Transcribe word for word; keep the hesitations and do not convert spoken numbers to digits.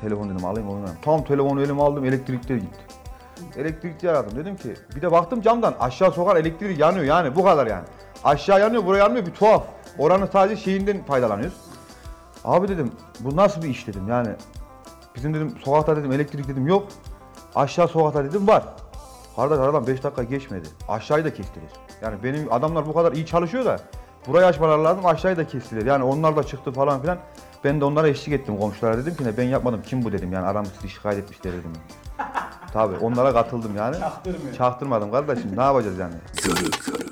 telefon dedim alayım oynayayım. Tam telefonu elime aldım elektrikler gitti. Elektrikçi aradım dedim ki bir de baktım camdan aşağı sokar elektrik yanıyor yani bu kadar yani. Aşağı yanıyor buraya yanmıyor bir tuhaf. Oranın sadece şeyinden faydalanıyoruz. Abi dedim bu nasıl bir iş dedim yani. Bizim dedim sokakta dedim elektrik dedim yok. Aşağı sokakta dedim var. Kardeş aradan beş dakika geçmedi. Aşağıyı da kestiler. Yani benim adamlar bu kadar iyi çalışıyor da burayı açmaları lazım aşağıyı da kestiler. Yani onlar da çıktı falan filan. Ben de onlara eşlik ettim komşulara dedim ki ne ben yapmadım kim bu dedim yani aramızda şikayet etmişler dedim. Tabii onlara katıldım yani. Çaktırmıyor. Çaktırmadım kardeşim ne yapacağız yani.